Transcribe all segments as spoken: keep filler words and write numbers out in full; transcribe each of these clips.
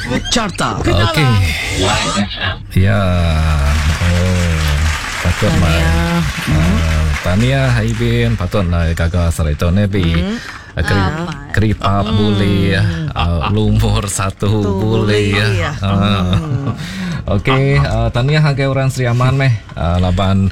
Carta. Okey. Ya. Oh. Patutlah. Uh, Tahniah Haibin. Patutlah kakak Sarito Nabi. Kerip, keripap mm. boleh, uh, lumur satu boleh. Uh, Okey, uh, tahniah hagai orang Sri Aman meh. Uh, laban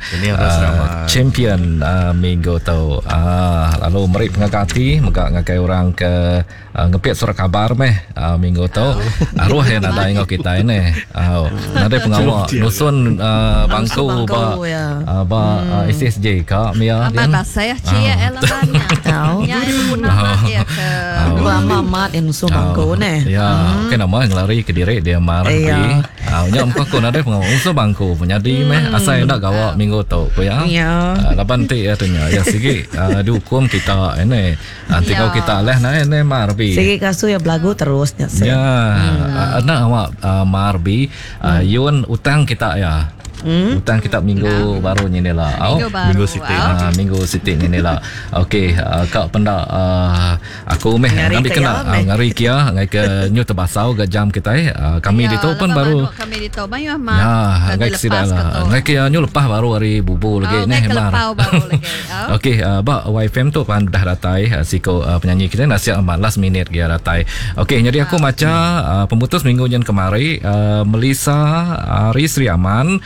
uh, champion uh, minggu tu. Uh, lalu meri pengakati, maka ngakai orang ke uh, ngepiat surat kabar meh uh, minggu tu. Arwah yang ada ingat kita ini. Uh, ada pengawal nusun uh, bangku ba uh, ba uh, S S J kak Mia. Apa saya cia elemennya. Tahu. Ya ibu nama dia ke. Dua mamat yang nusun bangku ne. Ya, okey nama ngelari ke diri dia marah. Ah, nya muka ko ada pengawal nusun bangku punya di meh asal nak gawa minggu tu ko ya. Laban ti ya tanya ya sigi dihukum kita ini. Nanti kau kita leh na ini marbi. Sigi kasu ya belagu terusnya. Ya, ada awak marbi yun utang kita ya. Hmm? Utang kitab minggu nah. baru ni lah. Minggu baru. Minggu Siti. Ah, minggu Siti ni lah. Okey, uh, kak pendak uh, aku meh ngambil kena uh, ngari kia ngai ke new terbasau ke jam kita eh. Uh, kami ya, di tu pun baru kami di tu banyak mah. Ya, ngai sida lah. Ngai ke new lepas baru hari bubu lagi oh, ni mar. baru lagi. Oh. Okey, uh, ba Y F M tu pan dah datai uh, siko uh, penyanyi kita nasihat amat last minute dia datai. Okey, jadi aku maca uh, pemutus minggu yang kemari uh, Melissa Ari Sri Aman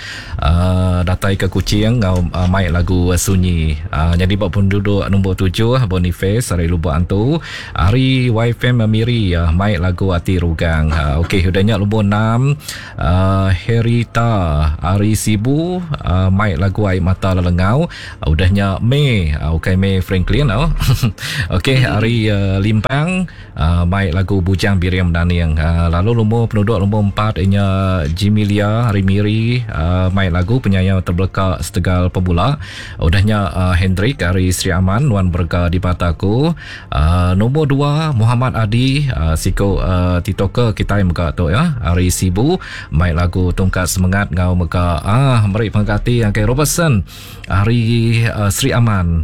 Uh, datai ke Kuching ngau uh, main lagu uh, Sunyi. Uh, jadi buat penduduk nombor tujuh Boniface Ari Lubuk Antu, Ari Y F M Miri uh, main lagu Ati Rugang. Uh, Okey, udahnya nombor enam uh, Herita Ari Sibu uh, main lagu Air Mata Lelengau. Uh, udahnya Mei uh, okay, Mei Franklin oh. Okey, Ari uh, Limpang uh, main lagu Bujang Biriam Daniang. Uh, lalu nombor penduduk nombor empat inya Jimilia Ari Miri uh, main lagu penyanyi terbelakang Setegal Pemula. Udahnya uh, Hendrik Ari Sri Aman Wan Berga di Pataku. Uh, nombor dua Muhammad Adi uh, Siko uh, Titoke kita yang muka tu ya. Ari Sibu main lagu Tongkat Semangat ngau muka ah meri pengkati yang ke Robertson Ari uh, Sri Aman